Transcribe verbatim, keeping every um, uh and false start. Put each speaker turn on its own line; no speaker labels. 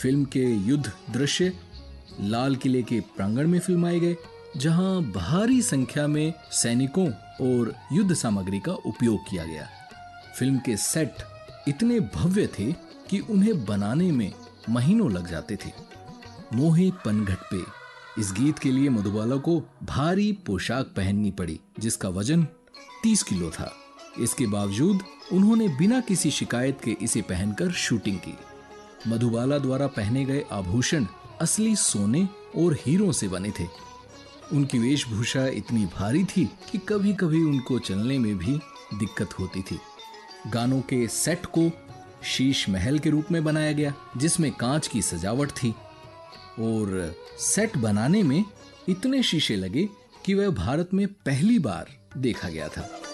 Film के युद्ध दृश्य लाल किले के प्रांगण में फिल्माए गए, जहां भारी संख्या में सैनिकों और युद्ध सामग्री का उपयोग किया गया। फिल्म के सेट इतने भव्य थे कि उन्हें बनाने में महीनों लग जाते थे। मोहे पनघट पे इस गीत के लिए मधुबाला को भारी पोशाक पहननी पड़ी, जिसका वजन तीस किलो था। इसके बावजूद उन्होंने बिना किसी शिकायत के इसे पहनकर शूटिंग की। मधुबाला द्वारा पहने गए आभूषण असली सोने और हीरों से बने थे। उनकी वेशभूषा इतनी भारी थी कि कभी कभी उनको चलने में भी दिक्कत होती थी। गानों के सेट को शीश महल के रूप में बनाया गया, जिसमें कांच की सजावट थी और सेट बनाने में इतने शीशे लगे कि वह भारत में पहली बार देखा गया था।